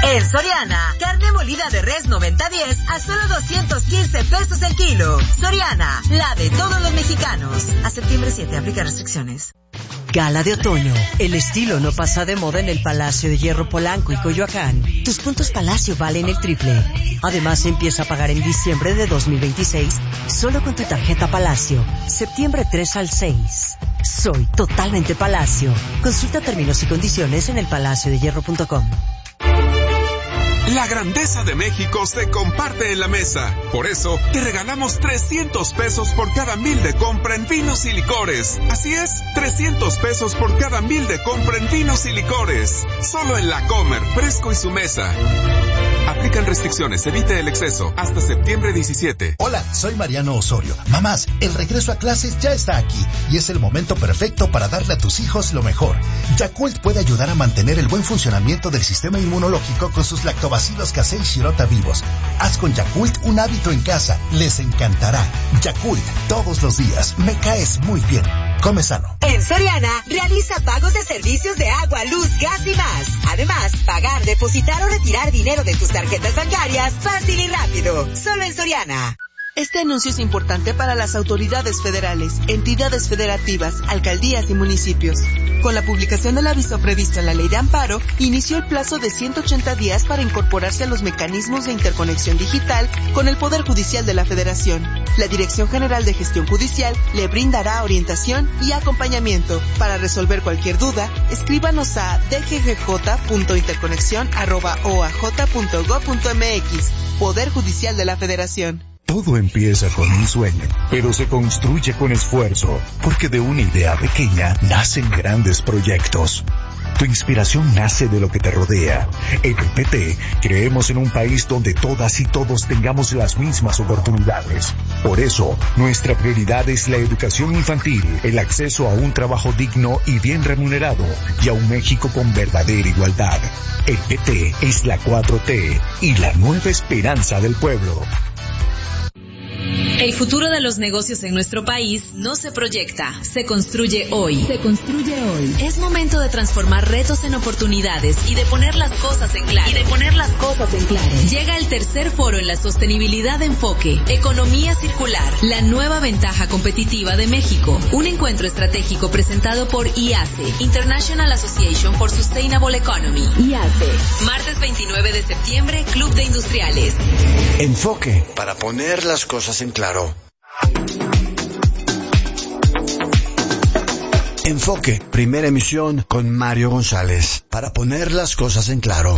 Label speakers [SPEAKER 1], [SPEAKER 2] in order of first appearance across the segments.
[SPEAKER 1] En Soriana, carne molida de res 90-10 a solo 215 pesos el kilo. Soriana, la de todos los mexicanos. A septiembre 7, aplica restricciones.
[SPEAKER 2] Gala de otoño. El estilo no pasa de moda en el Palacio de Hierro Polanco y Coyoacán. Tus puntos Palacio valen el triple. Además, empieza a pagar en diciembre de 2026 solo con tu tarjeta Palacio. Septiembre 3 al 6. Soy totalmente Palacio. Consulta términos y condiciones en elpalaciodehierro.com.
[SPEAKER 3] La grandeza de México se comparte en la mesa. Por eso, te regalamos 300 pesos por cada 1,000 de compra en vinos y licores. Así es, 300 pesos por cada 1,000 de compra en vinos y licores. Solo en La Comer, Fresco y su mesa. Aplican restricciones, evite el exceso. Hasta septiembre 17.
[SPEAKER 4] Hola, soy Mariano Osorio. Mamás, el regreso a clases ya está aquí y es el momento perfecto para darle a tus hijos lo mejor. Yakult puede ayudar a mantener el buen funcionamiento del sistema inmunológico con sus lactobacilos casei shirota vivos. Haz con Yakult un hábito en casa. Les encantará. Yakult, todos los días. Me caes muy bien. Come sano.
[SPEAKER 1] En Soriana, realiza pagos de servicios de agua, luz, gas y más. Además, pagar, depositar o retirar dinero de tus tarjetas bancarias fácil y rápido. Solo en Soriana.
[SPEAKER 5] Este anuncio es importante para las autoridades federales, entidades federativas, alcaldías y municipios. Con la publicación del aviso previsto en la Ley de Amparo, inició el plazo de 180 días para incorporarse a los mecanismos de interconexión digital con el Poder Judicial de la Federación. La Dirección General de Gestión Judicial le brindará orientación y acompañamiento. Para resolver cualquier duda, escríbanos a dggj.interconexión@oaj.gov.mx. Poder Judicial de la Federación.
[SPEAKER 6] Todo empieza con un sueño, pero se construye con esfuerzo, porque de una idea pequeña nacen grandes proyectos. Tu inspiración nace de lo que te rodea. En el PT creemos en un país donde todas y todos tengamos las mismas oportunidades. Por eso, nuestra prioridad es la educación infantil, el acceso a un trabajo digno y bien remunerado, y a un México con verdadera igualdad. El PT es la 4T y la nueva esperanza del pueblo.
[SPEAKER 7] El futuro de los negocios en nuestro país no se proyecta, se construye hoy. Se construye hoy. Es momento de transformar retos en oportunidades y de poner las cosas en claro. Llega el tercer foro en la sostenibilidad de enfoque, economía circular, la nueva ventaja competitiva de México. Un encuentro estratégico presentado por IACE, International Association for Sustainable Economy. IACE. Martes 29 de septiembre, Club de Industriales.
[SPEAKER 8] Enfoque, para poner las cosas en claro. Enfoque, primera emisión con Mario González, para poner las cosas en claro.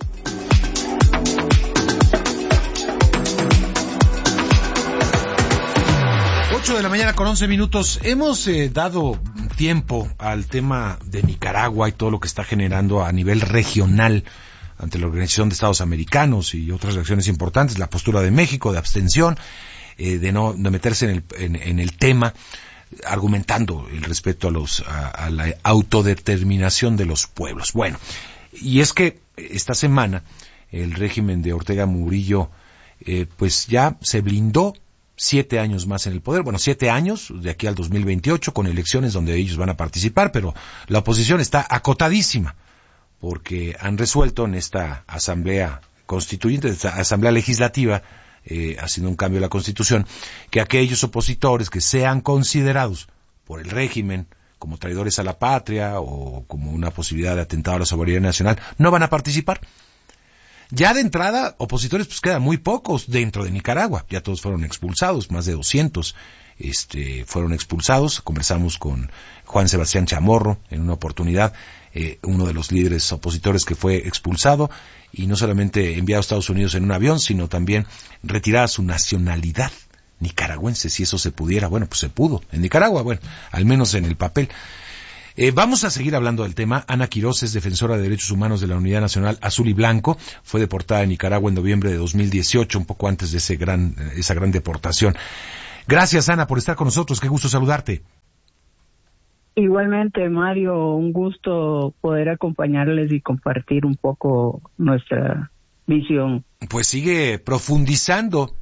[SPEAKER 9] De la mañana con 11 minutos. Hemos dado tiempo al tema de Nicaragua y todo lo que está generando a nivel regional ante la Organización de Estados Americanos y otras reacciones importantes, la postura de México de abstención, de meterse en el tema, argumentando el respeto a la autodeterminación de los pueblos. Bueno, y es que esta semana el régimen de Ortega Murillo pues ya se blindó 7 años más en el poder, 7 años de aquí al 2028 con elecciones donde ellos van a participar, pero la oposición está acotadísima porque han resuelto en esta asamblea constituyente, esta asamblea legislativa, haciendo un cambio a la Constitución, que aquellos opositores que sean considerados por el régimen como traidores a la patria o como una posibilidad de atentado a la soberanía nacional no van a participar. Ya de entrada, opositores pues quedan muy pocos dentro de Nicaragua, ya todos fueron expulsados, más de 200 fueron expulsados. Conversamos con Juan Sebastián Chamorro en una oportunidad, uno de los líderes opositores que fue expulsado y no solamente enviado a Estados Unidos en un avión, sino también retirada su nacionalidad nicaragüense, si eso se pudiera. Bueno, pues se pudo en Nicaragua, al menos en el papel. Vamos a seguir hablando del tema. Ana Quirós es defensora de derechos humanos de la Unidad Nacional Azul y Blanco. Fue deportada en Nicaragua en noviembre de 2018, un poco antes de esa gran deportación. Gracias, Ana, por estar con nosotros. Qué gusto saludarte.
[SPEAKER 10] Igualmente, Mario, un gusto poder acompañarles y compartir un poco nuestra visión.
[SPEAKER 9] Pues sigue profundizando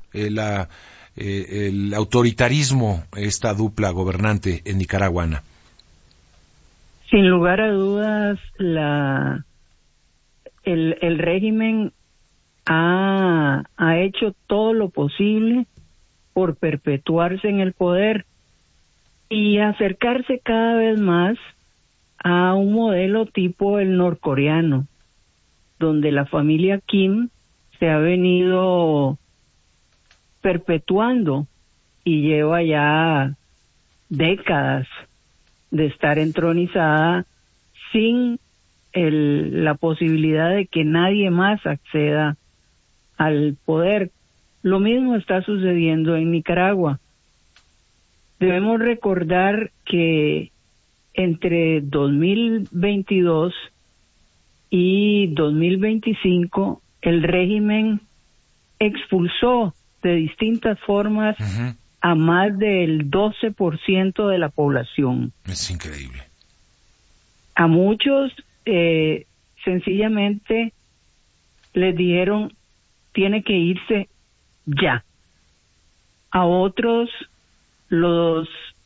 [SPEAKER 9] el autoritarismo, esta dupla gobernante en Nicaragua, Ana.
[SPEAKER 10] Sin lugar a dudas, el régimen ha hecho todo lo posible por perpetuarse en el poder y acercarse cada vez más a un modelo tipo el norcoreano, donde la familia Kim se ha venido perpetuando y lleva ya décadas de estar entronizada sin la posibilidad de que nadie más acceda al poder. Lo mismo está sucediendo en Nicaragua. Debemos recordar que entre 2022 y 2025 el régimen expulsó de distintas formas a más del 12% de la población.
[SPEAKER 9] Es increíble.
[SPEAKER 10] A muchos sencillamente les dijeron tiene que irse ya. A otros los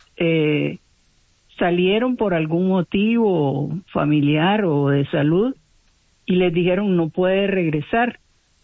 [SPEAKER 10] salieron por algún motivo familiar o de salud y les dijeron no puede regresar.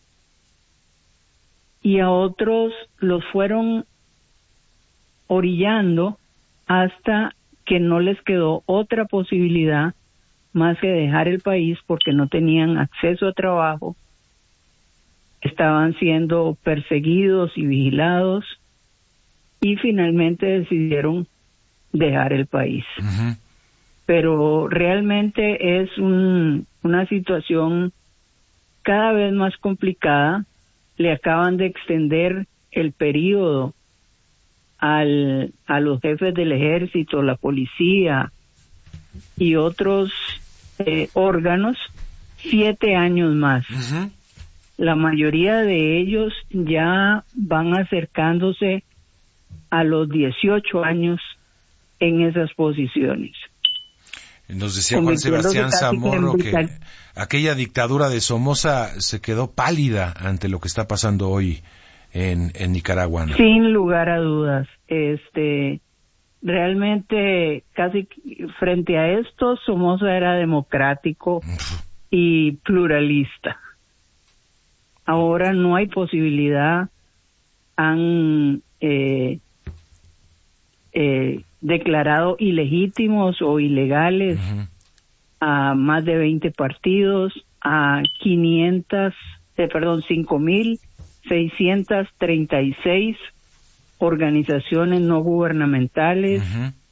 [SPEAKER 10] Y a otros los fueron orillando hasta que no les quedó otra posibilidad más que dejar el país porque no tenían acceso a trabajo, estaban siendo perseguidos y vigilados y finalmente decidieron dejar el país. Pero realmente es una situación cada vez más complicada. Le acaban de extender el periodo a los jefes del ejército, la policía y otros órganos 7 años más. La mayoría de ellos ya van acercándose a los 18 años en esas posiciones.
[SPEAKER 9] Nos decía Juan Sebastián Zamorro que aquella dictadura de Somoza se quedó pálida ante lo que está pasando hoy en Nicaragua, ¿no?
[SPEAKER 10] Sin lugar a dudas. Realmente casi frente a esto Somoza era democrático y pluralista. Ahora no hay posibilidad. Han declarado ilegítimos o ilegales a más de 20 partidos, a 5.636 organizaciones no gubernamentales.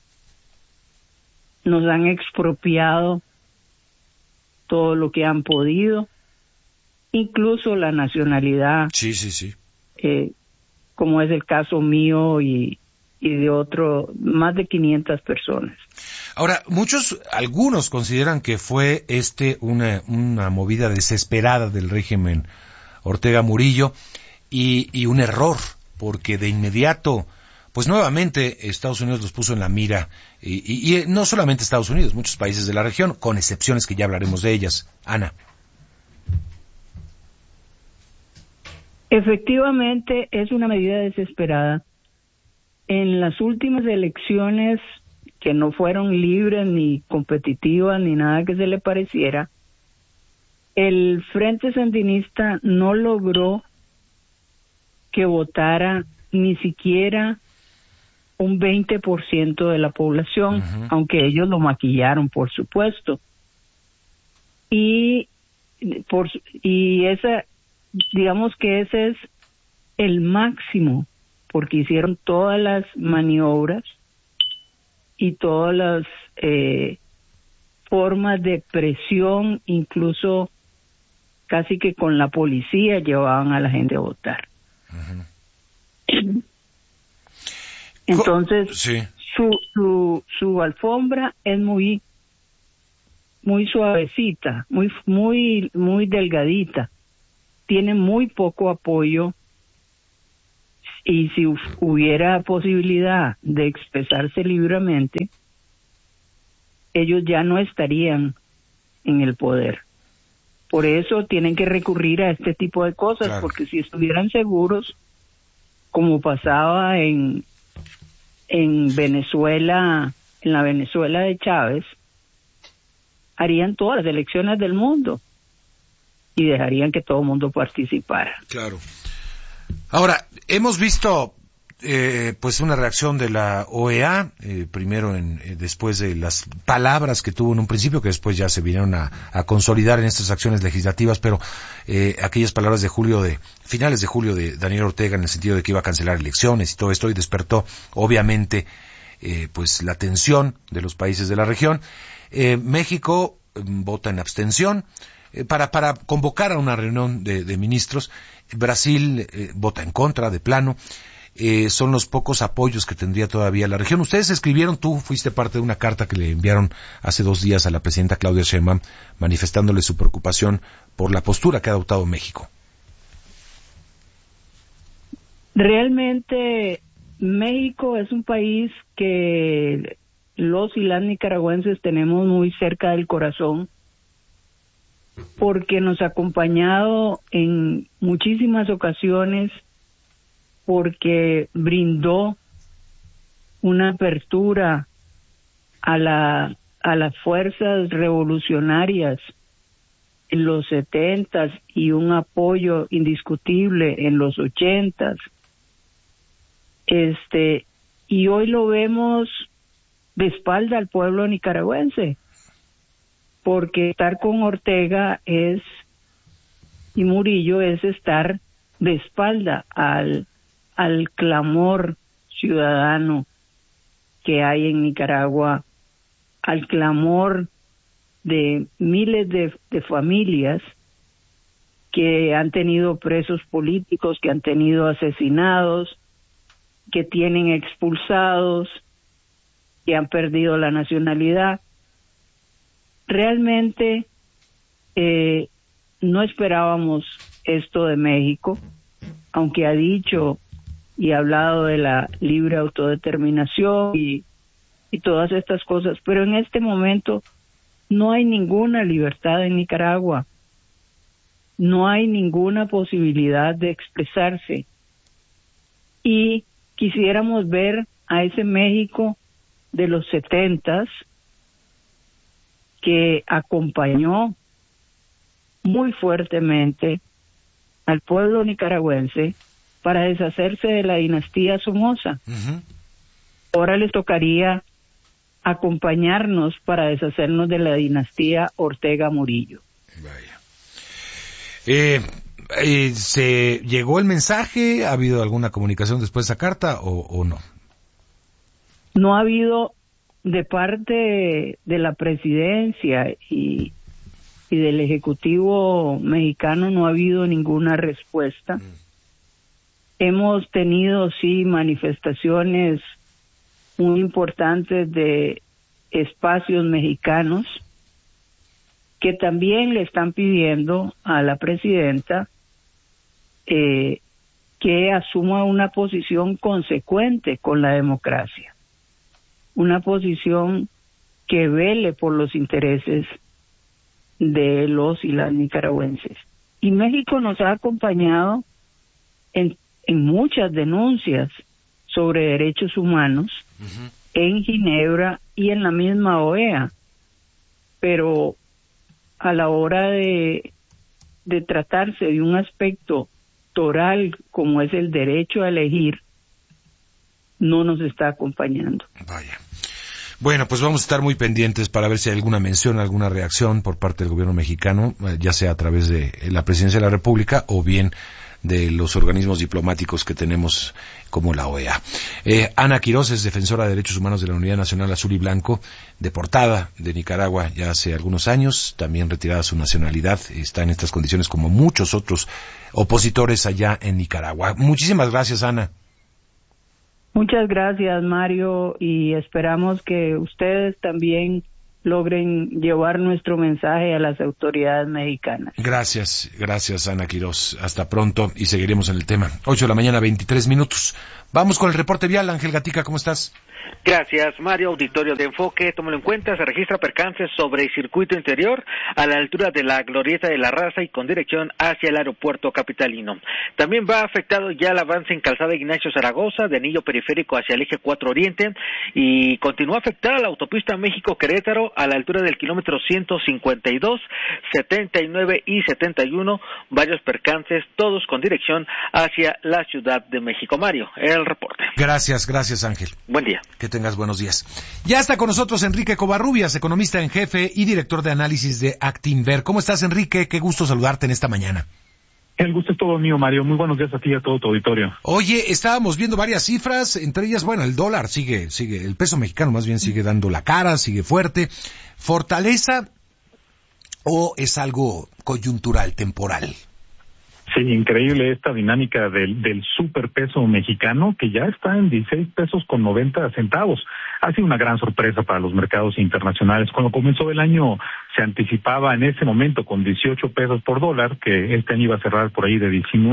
[SPEAKER 10] Nos han expropiado todo lo que han podido, incluso la nacionalidad.
[SPEAKER 9] Sí.
[SPEAKER 10] Como es el caso mío y de más de 500 personas.
[SPEAKER 9] Ahora, algunos consideran que fue una movida desesperada del régimen Ortega Murillo y un error, porque de inmediato, pues nuevamente Estados Unidos los puso en la mira, y no solamente Estados Unidos, muchos países de la región, con excepciones que ya hablaremos de ellas. Ana.
[SPEAKER 10] Efectivamente, es una medida desesperada. En las últimas elecciones, que no fueron libres ni competitivas ni nada que se le pareciera, el Frente Sandinista no logró que votara ni siquiera un 20% de la población, aunque ellos lo maquillaron, por supuesto. Y digamos que ese es el máximo, porque hicieron todas las maniobras y todas las formas de presión, incluso casi que con la policía llevaban a la gente a votar. Entonces,
[SPEAKER 9] sí.
[SPEAKER 10] su alfombra es muy suavecita, muy delgadita. Tiene muy poco apoyo, y si hubiera posibilidad de expresarse libremente, ellos ya no estarían en el poder. Por eso tienen que recurrir a este tipo de cosas, claro. Porque si estuvieran seguros, como pasaba en Venezuela, en la Venezuela de Chávez, harían todas las elecciones del mundo. y dejarían que todo el mundo participara.
[SPEAKER 9] Claro. Ahora, hemos visto pues una reacción de la OEA, primero después de las palabras que tuvo en un principio, que después ya se vinieron a consolidar en estas acciones legislativas, pero aquellas palabras finales de julio de Daniel Ortega, en el sentido de que iba a cancelar elecciones y todo esto, y despertó obviamente pues la tensión de los países de la región. México vota en abstención para convocar a una reunión de ministros. Brasil vota en contra de plano. Son los pocos apoyos que tendría todavía la región. Ustedes escribieron, tú fuiste parte de una carta que le enviaron hace 2 días a la presidenta Claudia Sheinbaum, manifestándole su preocupación por la postura que ha adoptado México.
[SPEAKER 10] Realmente México es un país que los y las nicaragüenses tenemos muy cerca del corazón, porque nos ha acompañado en muchísimas ocasiones, porque brindó una apertura a las fuerzas revolucionarias en los 70s y un apoyo indiscutible en los 80s. Y hoy lo vemos de espalda al pueblo nicaragüense, porque estar con Ortega y Murillo es estar de espalda al clamor ciudadano que hay en Nicaragua, al clamor de miles de familias que han tenido presos políticos, que han tenido asesinados, que tienen expulsados, que han perdido la nacionalidad. Realmente no esperábamos esto de México, aunque ha dicho y ha hablado de la libre autodeterminación y todas estas cosas, pero en este momento no hay ninguna libertad en Nicaragua, no hay ninguna posibilidad de expresarse, y quisiéramos ver a ese México de los 70s que acompañó muy fuertemente al pueblo nicaragüense para deshacerse de la dinastía Somoza. Uh-huh. Ahora les tocaría acompañarnos para deshacernos de la dinastía Ortega Murillo.
[SPEAKER 9] Vaya. ¿Se llegó el mensaje? ¿Ha habido alguna comunicación después de esa carta o no?
[SPEAKER 10] No ha habido, de parte de la presidencia y del Ejecutivo mexicano, no ha habido ninguna respuesta. Hemos tenido, sí, manifestaciones muy importantes de espacios mexicanos que también le están pidiendo a la presidenta que asuma una posición consecuente con la democracia, una posición que vele por los intereses de los y las nicaragüenses. Y México nos ha acompañado en muchas denuncias sobre derechos humanos, uh-huh, en Ginebra y en la misma OEA, pero a la hora de tratarse de un aspecto toral como es el derecho a elegir, no nos está acompañando.
[SPEAKER 9] Vaya. Bueno, pues vamos a estar muy pendientes para ver si hay alguna mención, alguna reacción por parte del gobierno mexicano, ya sea a través de la Presidencia de la República o bien de los organismos diplomáticos que tenemos como la OEA. Ana Quirós es defensora de derechos humanos de la Unidad Nacional Azul y Blanco, deportada de Nicaragua ya hace algunos años, también retirada su nacionalidad, está en estas condiciones como muchos otros opositores allá en Nicaragua. Muchísimas gracias, Ana.
[SPEAKER 10] Muchas gracias, Mario, y esperamos que ustedes también logren llevar nuestro mensaje a las autoridades mexicanas.
[SPEAKER 9] Gracias, Ana Quirós. Hasta pronto y seguiremos en el tema. 8 de la mañana, 23 minutos. Vamos con el reporte vial. Ángel Gatica, ¿cómo estás?
[SPEAKER 11] Gracias, Mario. Auditorio de Enfoque, tómalo en cuenta, se registra percances sobre el circuito interior a la altura de la Glorieta de la Raza y con dirección hacia el aeropuerto capitalino. También va afectado ya el avance en Calzada Ignacio Zaragoza, de anillo periférico hacia el eje 4 Oriente, y continúa afectada la autopista México-Querétaro a la altura del kilómetro 152, 79 y 71, varios percances, todos con dirección hacia la Ciudad de México. Mario, el reporte.
[SPEAKER 9] Gracias Ángel.
[SPEAKER 11] Buen día.
[SPEAKER 9] Que tengas buenos días. Ya está con nosotros Enrique Covarrubias, economista en jefe y director de análisis de Actinver. ¿Cómo estás, Enrique? Qué gusto saludarte en esta mañana.
[SPEAKER 12] El gusto es todo mío, Mario. Muy buenos días a ti y a todo tu auditorio.
[SPEAKER 9] Oye, estábamos viendo varias cifras, entre ellas, bueno, el dólar sigue, el peso mexicano más bien sigue dando la cara, sigue fuerte. ¿Fortaleza o es algo coyuntural, temporal?
[SPEAKER 12] Sí, increíble esta dinámica del superpeso mexicano, que ya está en 16 pesos con 90 centavos. Ha sido una gran sorpresa para los mercados internacionales. Cuando comenzó el año se anticipaba en ese momento con 18 pesos por dólar, que este año iba a cerrar por ahí de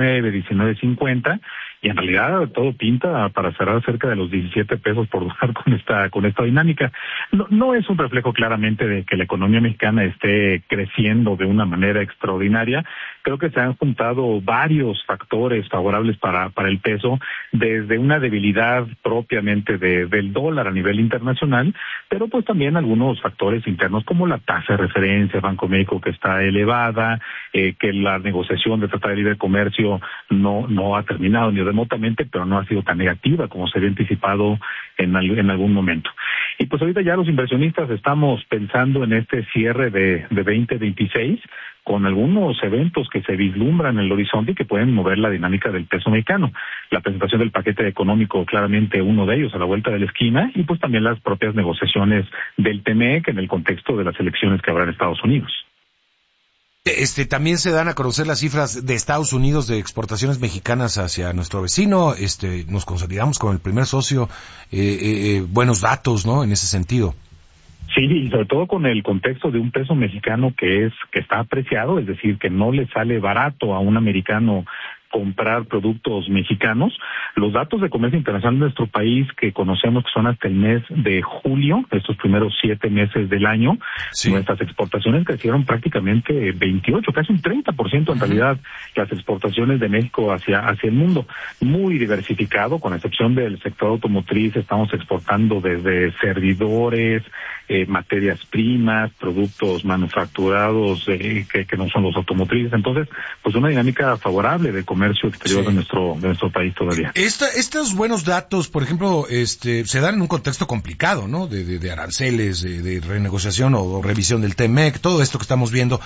[SPEAKER 12] 19.50, y en realidad todo pinta para cerrar cerca de los 17 pesos por dólar con esta dinámica. No es un reflejo claramente de que la economía mexicana esté creciendo de una manera extraordinaria. Creo que se han juntado varios factores favorables para el peso, desde una debilidad propiamente del dólar a nivel internacional, pero pues también algunos factores internos como la tasa de referencia, Banco México, que está elevada, que la negociación de Tratado de Libre Comercio no ha terminado ni remotamente, pero no ha sido tan negativa como se había anticipado en algún momento. Y pues ahorita ya los inversionistas estamos pensando en este cierre de 2026, con algunos eventos que se vislumbran en el horizonte y que pueden mover la dinámica del peso mexicano. La presentación del paquete económico, claramente uno de ellos a la vuelta de la esquina, y pues también las propias negociaciones del TMEC en el contexto de las elecciones que habrá en Estados Unidos.
[SPEAKER 9] También se dan a conocer las cifras de Estados Unidos de exportaciones mexicanas hacia nuestro vecino. Nos consolidamos con el primer socio, buenos datos, ¿no? En ese sentido.
[SPEAKER 12] Sí, y sobre todo con el contexto de un peso mexicano que está apreciado, es decir, que no le sale barato a un americano comprar productos mexicanos. Los datos de comercio internacional de nuestro país, que conocemos que son hasta el mes de julio, estos primeros 7 meses del año, sí, nuestras exportaciones crecieron prácticamente 28, casi un 30% en realidad, las exportaciones de México hacia el mundo. Muy diversificado, con excepción del sector automotriz, estamos exportando desde servidores, materias primas, productos manufacturados que no son los automotrices. Entonces, pues una dinámica favorable de comercio exterior, sí, de nuestro país todavía.
[SPEAKER 9] Estos buenos datos, por ejemplo, se dan en un contexto complicado, ¿no? De aranceles, de renegociación o revisión del TMEC, todo esto que estamos viendo,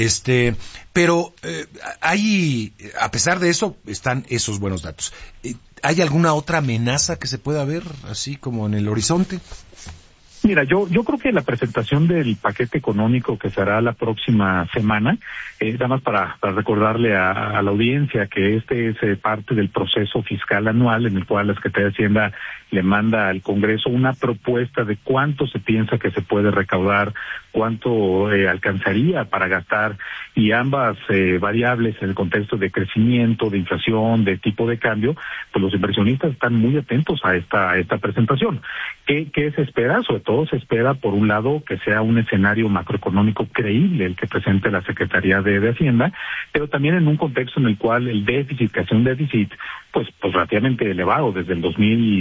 [SPEAKER 9] pero a pesar de eso, están esos buenos datos. ¿Hay alguna otra amenaza que se pueda ver, así como en el horizonte?
[SPEAKER 12] Mira, yo creo que la presentación del paquete económico que se hará la próxima semana, nada más para recordarle a la audiencia que es parte del proceso fiscal anual en el cual la Secretaría de Hacienda le manda al Congreso una propuesta de cuánto se piensa que se puede recaudar, cuánto alcanzaría para gastar, y ambas variables en el contexto de crecimiento, de inflación, de tipo de cambio, pues los inversionistas están muy atentos a esta presentación. ¿Qué se espera? Sobre todo se espera, por un lado, que sea un escenario macroeconómico creíble el que presente la Secretaría de Hacienda, pero también en un contexto en el cual el déficit, que hace un déficit pues relativamente elevado desde el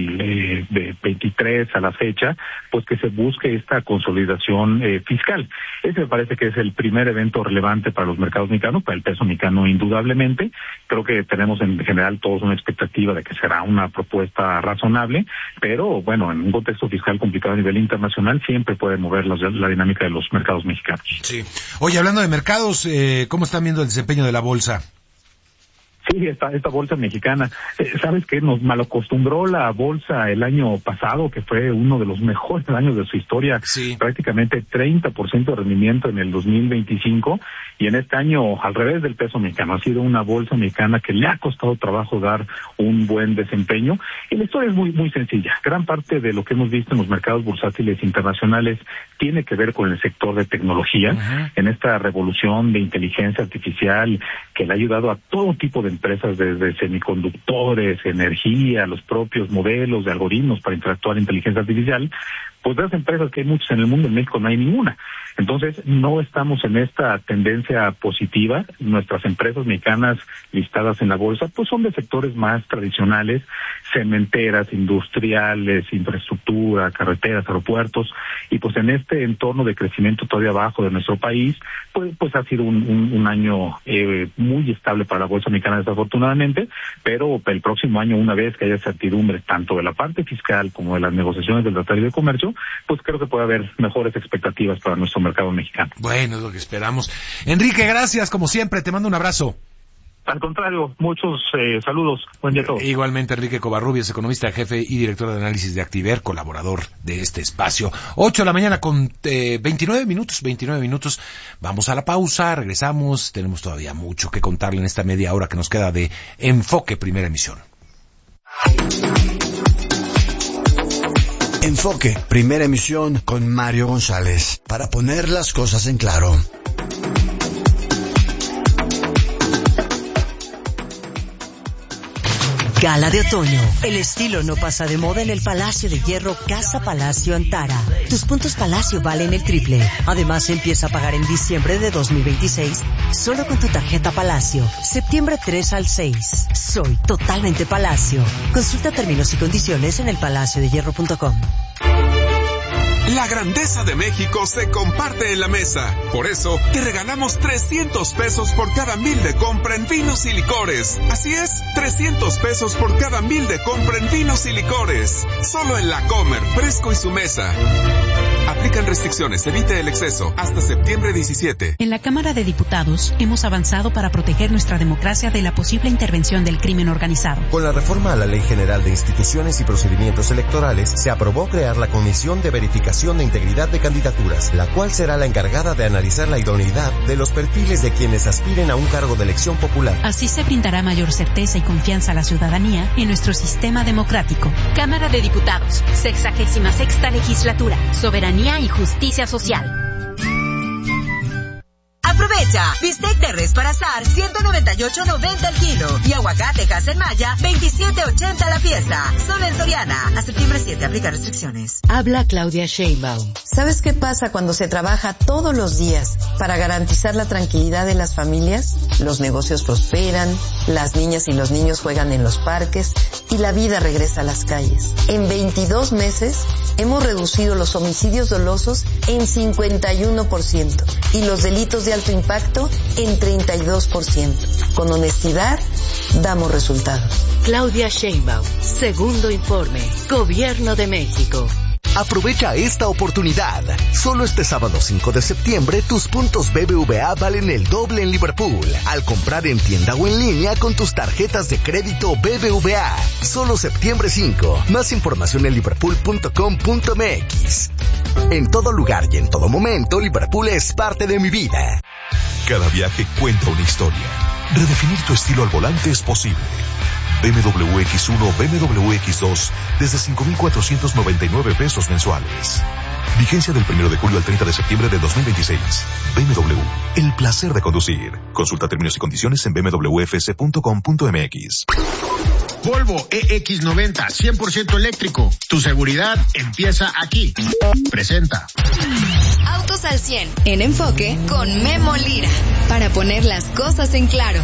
[SPEAKER 12] 2023 a la fecha, pues que se busque esta consolidación fiscal. Ese me parece que es el primer evento relevante para los mercados mexicanos, para el peso mexicano indudablemente. Creo que tenemos en general todos una expectativa de que será una propuesta razonable, pero bueno, en un contexto fiscal complicado a nivel internacional siempre puede mover la dinámica de los mercados mexicanos.
[SPEAKER 9] Sí. Oye, hablando de mercados, ¿cómo están viendo el desempeño de la bolsa?
[SPEAKER 12] Sí, esta bolsa mexicana, ¿sabes qué? Nos malacostumbró la bolsa el año pasado, que fue uno de los mejores años de su historia, sí, prácticamente 30% de rendimiento en el 2025, y en este año, al revés del peso mexicano, ha sido una bolsa mexicana que le ha costado trabajo dar un buen desempeño, y la historia es muy, muy sencilla. Gran parte de lo que hemos visto en los mercados bursátiles internacionales tiene que ver con el sector de tecnología, en esta revolución de inteligencia artificial que le ha ayudado a todo tipo de empresas desde semiconductores, energía, los propios modelos de algoritmos para interactuar en inteligencia artificial, pues de las empresas que hay muchas en el mundo, en México no hay ninguna. Entonces, no estamos en esta tendencia positiva. Nuestras empresas mexicanas listadas en la bolsa, pues son de sectores más tradicionales, cementeras, industriales, infraestructura, carreteras, aeropuertos, y pues en este entorno de crecimiento todavía bajo de nuestro país, pues ha sido un año muy estable para la bolsa mexicana, desafortunadamente, pero el próximo año, una vez que haya certidumbre tanto de la parte fiscal como de las negociaciones del Tratado de Comercio, pues creo que puede haber mejores expectativas para nuestro mercado mexicano.
[SPEAKER 9] Bueno, es lo que esperamos. Enrique, gracias, como siempre, te mando un abrazo.
[SPEAKER 12] Al contrario, muchos saludos. Buen día a todos.
[SPEAKER 9] Igualmente, Enrique Covarrubias, economista jefe y director de análisis de Activer, colaborador de este espacio. 8 de la mañana con 29 minutos. Vamos a la pausa, regresamos. Tenemos todavía mucho que contarle en esta media hora que nos queda de Enfoque Primera Emisión.
[SPEAKER 8] Enfoque, Primera Emisión con Mario González. Para poner las cosas en claro.
[SPEAKER 2] Gala de otoño. El estilo no pasa de moda en el Palacio de Hierro Casa Palacio Antara. Tus puntos Palacio valen el triple. Además, empieza a pagar en diciembre de 2026 solo con tu tarjeta Palacio. Septiembre 3 al 6. Soy totalmente Palacio. Consulta términos y condiciones en elpalaciodehierro.com.
[SPEAKER 3] La grandeza de México se comparte en la mesa. Por eso, te regalamos 300 pesos por cada 1,000 de compra en vinos y licores. Así es, 300 pesos por cada 1,000 de compra en vinos y licores. Solo en La Comer, Fresco y Su Mesa. Aplican restricciones, evite el exceso. Hasta septiembre 17.
[SPEAKER 13] En la Cámara de Diputados hemos avanzado para proteger nuestra democracia de la posible intervención del crimen organizado.
[SPEAKER 14] Con la reforma a la Ley General de Instituciones y Procedimientos Electorales, se aprobó crear la Comisión de Verificación de Integridad de Candidaturas, la cual será la encargada de analizar la idoneidad de los perfiles de quienes aspiren a un cargo de elección popular.
[SPEAKER 13] Así se brindará mayor certeza y confianza a la ciudadanía en nuestro sistema democrático.
[SPEAKER 15] Cámara de Diputados, 66ª Legislatura, Soberanía y Justicia Social.
[SPEAKER 1] Aprovecha, bistec de res para asar, 198.90 el kilo. Y aguacate Maya, 27.80 la pieza. Solo en Soriana. A septiembre 7, aplica restricciones.
[SPEAKER 16] Habla Claudia Sheinbaum. ¿Sabes qué pasa cuando se trabaja todos los días para garantizar la tranquilidad de las familias? Los negocios prosperan, las niñas y los niños juegan en los parques y la vida regresa a las calles. En 22 meses hemos reducido los homicidios dolosos en 51% y los delitos de alto impacto en 32%. Con honestidad, damos resultados.
[SPEAKER 17] Claudia Sheinbaum, segundo informe, Gobierno de México.
[SPEAKER 18] Aprovecha esta oportunidad. Solo este sábado 5 de septiembre, tus puntos BBVA valen el doble en Liverpool. Al comprar en tienda o en línea con tus tarjetas de crédito BBVA. Solo septiembre 5. Más información en liverpool.com.mx. En todo lugar y en todo momento, Liverpool es parte de mi vida.
[SPEAKER 19] Cada viaje cuenta una historia. Redefinir tu estilo al volante es posible. BMW X1, BMW X2, desde 5,499 pesos mensuales. Vigencia del 1 de julio al 30 de septiembre de 2026. BMW, el placer de conducir. Consulta términos y condiciones en bmwfc.com.mx.
[SPEAKER 20] Volvo EX90, 100% eléctrico. Tu seguridad empieza aquí. Presenta.
[SPEAKER 15] Autos al 100, en Enfoque, con Memo Lira. Para poner las cosas en claro.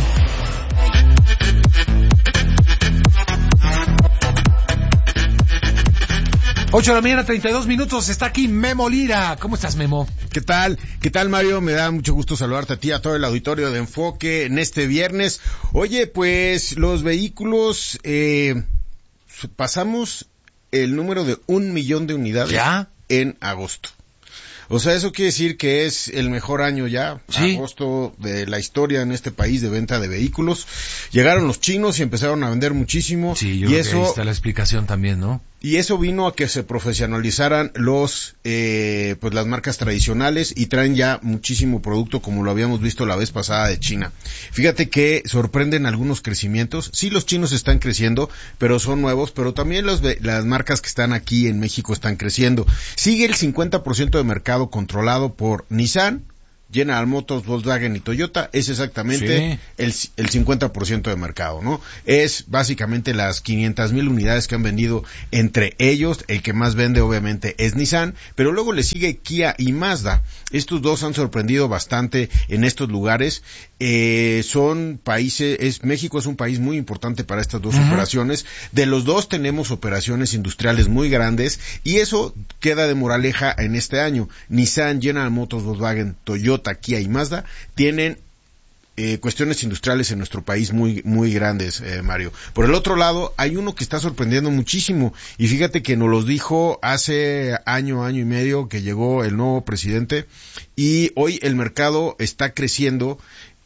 [SPEAKER 9] 8 de la mañana, 32 minutos, está aquí Memo Lira. ¿Cómo estás, Memo?
[SPEAKER 21] ¿Qué tal? ¿Qué tal, Mario? Me da mucho gusto saludarte a ti, a todo el auditorio de Enfoque en este viernes. Oye, pues los vehículos, pasamos el número de 1 millón de unidades ¿ya? En agosto. O sea, eso quiere decir que es el mejor año ya, ¿sí? Agosto de la historia en este país de venta de vehículos. Llegaron los chinos y empezaron a vender muchísimo.
[SPEAKER 9] Sí, yo creo que ahí está la explicación también, ¿no?
[SPEAKER 21] Y eso vino a que se profesionalizaran pues las marcas tradicionales y traen ya muchísimo producto como lo habíamos visto la vez pasada de China. Fíjate que sorprenden algunos crecimientos. Sí, los chinos están creciendo, pero son nuevos, pero también las marcas que están aquí en México están creciendo. Sigue el 50% de mercado controlado por Nissan, General Motors, Volkswagen y Toyota, es exactamente el 50% de mercado, ¿no? Es básicamente las 500,000 unidades que han vendido entre ellos. El que más vende obviamente es Nissan, pero luego le sigue Kia y Mazda. Estos dos han sorprendido bastante en estos lugares. Son países, México es un país muy importante para estas dos operaciones. De los dos tenemos operaciones industriales muy grandes y eso queda de moraleja en este año. Nissan, General Motors, Volkswagen, Toyota, Kia y Mazda tienen cuestiones industriales en nuestro país muy grandes, Mario. Por el otro lado, hay uno que está sorprendiendo muchísimo, y fíjate que nos los dijo hace año y medio que llegó el nuevo presidente, y hoy el mercado está creciendo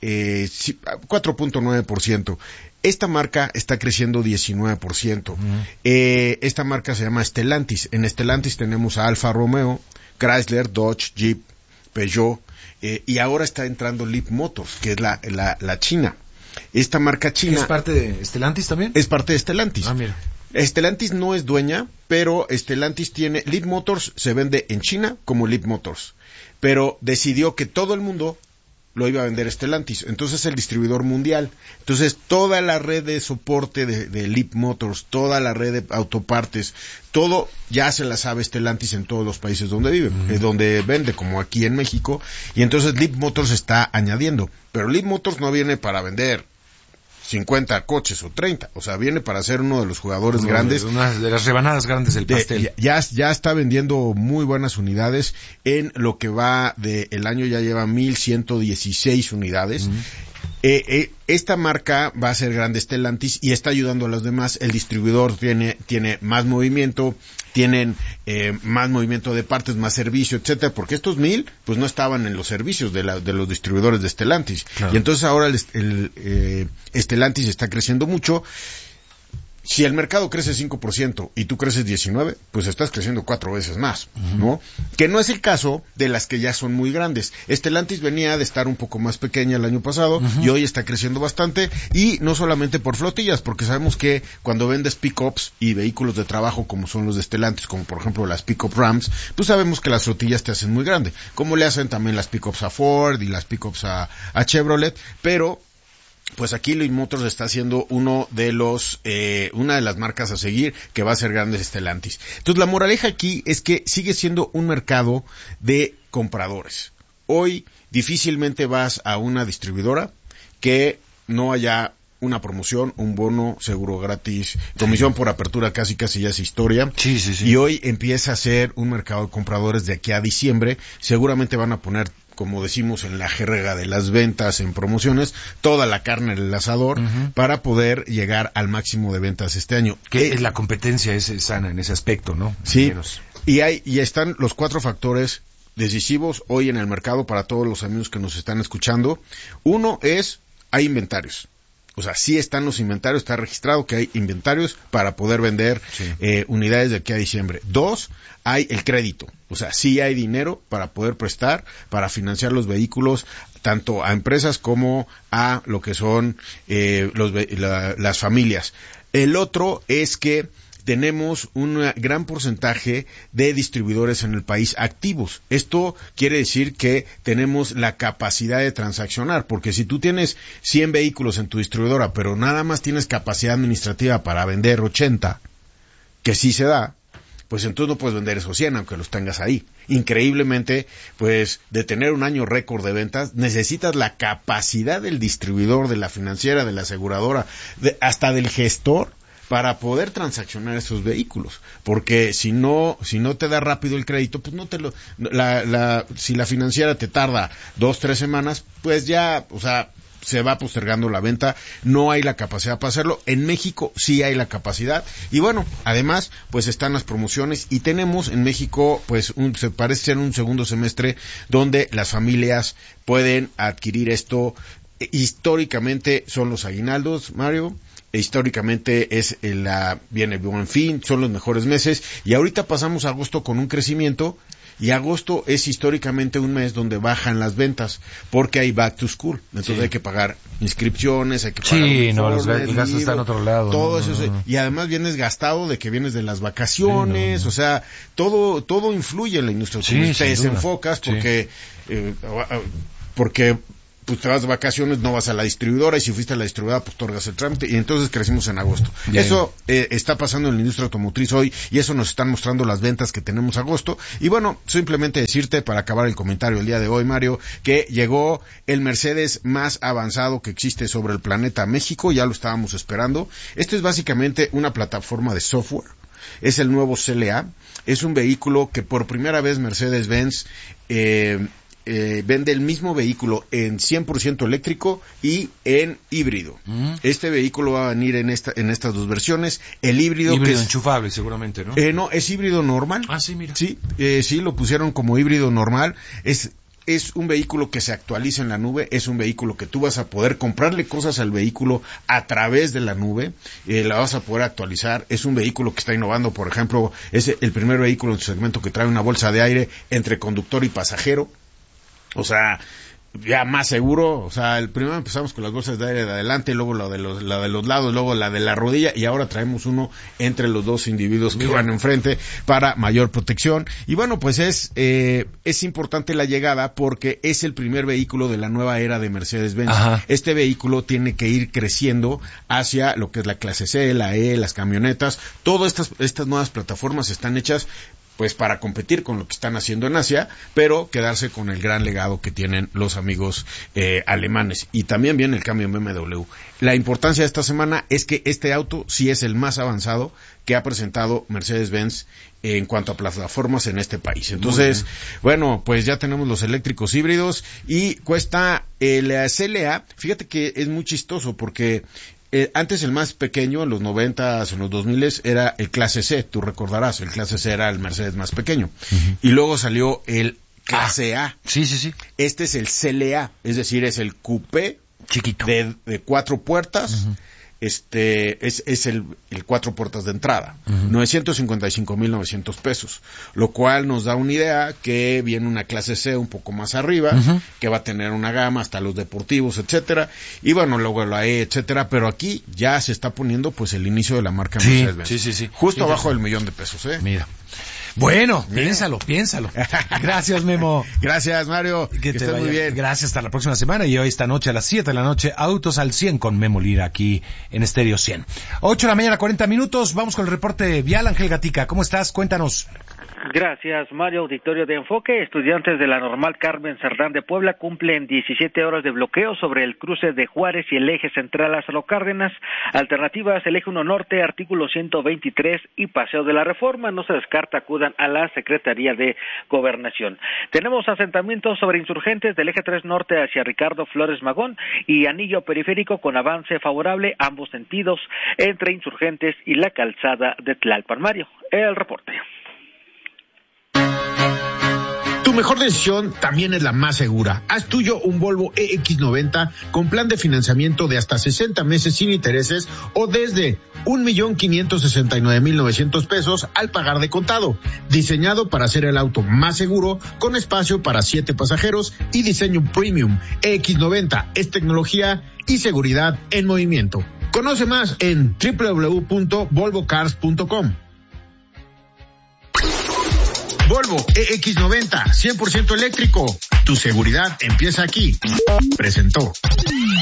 [SPEAKER 21] 4.9%. Esta marca está creciendo 19%. Esta marca se llama Stellantis. En Stellantis tenemos a Alfa Romeo, Chrysler, Dodge, Jeep, Peugeot, y ahora está entrando Leap Motors, que es la china. Esta marca china...
[SPEAKER 9] ¿Es parte de Stellantis también?
[SPEAKER 21] Es parte de Stellantis.
[SPEAKER 9] Mira.
[SPEAKER 21] Stellantis no es dueña, pero Stellantis tiene... Leap Motors se vende en China como Leap Motors, pero decidió que todo el mundo lo iba a vender Stellantis, entonces el distribuidor mundial. Entonces toda la red de soporte de Leap Motors, toda la red de autopartes, todo ya se la sabe Stellantis en todos los países donde vive, donde vende, como aquí en México, y entonces Leap Motors está añadiendo, pero Leap Motors no viene para vender 50 coches o 30, o sea, viene para ser uno de los jugadores grandes.
[SPEAKER 9] Una de las rebanadas grandes del pastel.
[SPEAKER 21] Ya está vendiendo muy buenas unidades. En lo que va del año ya lleva 1,116 unidades. Esta marca va a ser grande, Stellantis, y está ayudando a los demás. El distribuidor tiene más movimiento, tienen más movimiento de partes, más servicio, etcétera, porque estos 1,000 pues no estaban en los servicios de los distribuidores de Stellantis. Claro. Y entonces ahora el Stellantis está creciendo mucho. Si el mercado crece 5% y tú creces 19%, pues estás creciendo 4 veces más, ¿no? Que no es el caso de las que ya son muy grandes. Stellantis venía de estar un poco más pequeña el año pasado y hoy está creciendo bastante, y no solamente por flotillas, porque sabemos que cuando vendes pick-ups y vehículos de trabajo como son los de Stellantis, como por ejemplo las pick-up Rams, pues sabemos que las flotillas te hacen muy grande, como le hacen también las pick-ups a Ford y las pick-ups a Chevrolet, pero pues aquí Leap Motors está haciendo una de las marcas a seguir que va a ser grande Stellantis. Entonces la moraleja aquí es que sigue siendo un mercado de compradores. Hoy difícilmente vas a una distribuidora que no haya una promoción, un bono, seguro gratis, comisión por apertura, casi ya es historia. Sí. Y hoy empieza a ser un mercado de compradores. De aquí a diciembre seguramente van a poner, como decimos en la jerga de las ventas, en promociones, toda la carne en el asador para poder llegar al máximo de ventas este año.
[SPEAKER 9] Que la competencia es sana en ese aspecto, ¿no?
[SPEAKER 21] Sí, y están los 4 factores decisivos hoy en el mercado para todos los amigos que nos están escuchando. Uno es, hay inventarios. O sea, sí están los inventarios, está registrado que hay inventarios para poder vender unidades de aquí a diciembre. 2, hay el crédito. O sea, sí hay dinero para poder prestar, para financiar los vehículos, tanto a empresas como a lo que son las familias. El otro es que tenemos un gran porcentaje de distribuidores en el país activos. Esto quiere decir que tenemos la capacidad de transaccionar, porque si tú tienes 100 vehículos en tu distribuidora, pero nada más tienes capacidad administrativa para vender 80, que sí se da, pues entonces no puedes vender esos 100 aunque los tengas ahí. Increíblemente, pues de tener un año récord de ventas, necesitas la capacidad del distribuidor, de la financiera, de la aseguradora, hasta del gestor, para poder transaccionar esos vehículos, porque si no te da rápido el crédito, pues no te lo, si la financiera te tarda 2-3 semanas, pues ya, o sea, se va postergando la venta, no hay la capacidad para hacerlo. En México sí hay la capacidad, y bueno, además, pues están las promociones, y tenemos en México, pues se parece ser un segundo semestre donde las familias pueden adquirir esto. Históricamente son los aguinaldos, Mario. Históricamente viene Buen Fin, son los mejores meses, y ahorita pasamos a agosto con un crecimiento, y agosto es históricamente un mes donde bajan las ventas, porque hay back to school, entonces hay que pagar inscripciones, hay que pagar
[SPEAKER 9] los gastos están en otro lado.
[SPEAKER 21] Todo eso, y además vienes gastado de que vienes de las vacaciones, o sea, todo influye en la industria. Te desenfocas porque porque pues te vas de vacaciones, no vas a la distribuidora, y si fuiste a la distribuidora, pues otorgas el trámite, y entonces crecimos en agosto. Bien. Eso está pasando en la industria automotriz hoy, y eso nos están mostrando las ventas que tenemos agosto. Y bueno, simplemente decirte, para acabar el comentario el día de hoy, Mario, que llegó el Mercedes más avanzado que existe sobre el planeta México, ya lo estábamos esperando. Esto es básicamente una plataforma de software, es el nuevo CLA, es un vehículo que por primera vez Mercedes-Benz vende el mismo vehículo en 100% eléctrico y en híbrido. Este vehículo va a venir en estas dos versiones. El híbrido
[SPEAKER 9] enchufable, seguramente, ¿no?
[SPEAKER 21] No, es híbrido normal.
[SPEAKER 9] Ah, sí, mira.
[SPEAKER 21] Sí, sí, lo pusieron como híbrido normal. Es un vehículo que se actualiza en la nube, es un vehículo que tú vas a poder comprarle cosas al vehículo a través de la nube, la vas a poder actualizar. Es un vehículo que está innovando, por ejemplo, es el primer vehículo en su segmento que trae una bolsa de aire entre conductor y pasajero. O sea, ya más seguro. O sea, el primero empezamos con las bolsas de aire de adelante, luego la de los lados, luego la de la rodilla, y ahora traemos uno entre los dos individuos que van enfrente para mayor protección. Y bueno, pues es importante la llegada porque es el primer vehículo de la nueva era de Mercedes-Benz. Ajá. Este vehículo tiene que ir creciendo hacia lo que es la clase C, la E, las camionetas. Todas estas nuevas plataformas están hechas pues para competir con lo que están haciendo en Asia, pero quedarse con el gran legado que tienen los amigos alemanes. Y también viene el cambio en BMW. La importancia de esta semana es que este auto sí es el más avanzado que ha presentado Mercedes-Benz en cuanto a plataformas en este país. Entonces, bueno, pues ya tenemos los eléctricos híbridos y cuesta el CLA. Fíjate que es muy chistoso porque antes el más pequeño, en los 90s, en los 2000s, era el clase C, tú recordarás, el clase C era el Mercedes más pequeño. Y luego salió el clase A.
[SPEAKER 9] Sí, sí, sí.
[SPEAKER 21] Este es el CLA, es decir, es el coupé
[SPEAKER 9] chiquito
[SPEAKER 21] de 4 puertas. Es el 4 puertas de entrada, 955,900 pesos, lo cual nos da una idea que viene una clase C un poco más arriba, que va a tener una gama hasta los deportivos, etcétera, y bueno, luego la E, etcétera, pero aquí ya se está poniendo pues el inicio de la marca Mercedes-Benz.
[SPEAKER 9] Sí.
[SPEAKER 21] Justo abajo del $1,000,000,
[SPEAKER 9] Mira. Bueno, piénsalo. Gracias, Memo.
[SPEAKER 21] Gracias, Mario.
[SPEAKER 9] Que estés muy bien. Gracias, hasta la próxima semana. Y hoy esta noche a las 7 de la noche, Autos al 100 con Memo Lira aquí en Estéreo 100. 8 de la mañana, 40 minutos. Vamos con el reporte vial. Ángel Gatica, ¿cómo estás? Cuéntanos.
[SPEAKER 11] Gracias, Mario. Auditorio de Enfoque. Estudiantes de la Normal Carmen Cerdán de Puebla cumplen 17 horas de bloqueo sobre el cruce de Juárez y el eje central Lázaro Cárdenas. Alternativas, el eje 1 Norte, artículo 123 y Paseo de la Reforma. No se descarta acudan a la Secretaría de Gobernación. Tenemos asentamientos sobre insurgentes del eje 3 Norte hacia Ricardo Flores Magón y anillo periférico con avance favorable ambos sentidos entre insurgentes y la calzada de Tlalpan. Mario, el reporte.
[SPEAKER 20] Tu mejor decisión también es la más segura. Haz tuyo un Volvo EX90 con plan de financiamiento de hasta 60 meses sin intereses o desde 1,569,900 pesos al pagar de contado. Diseñado para ser el auto más seguro, con espacio para 7 pasajeros y diseño premium. EX90 es tecnología y seguridad en movimiento. Conoce más en www.volvocars.com. Volvo EX90, 100% eléctrico. Tu seguridad empieza aquí. Presentó.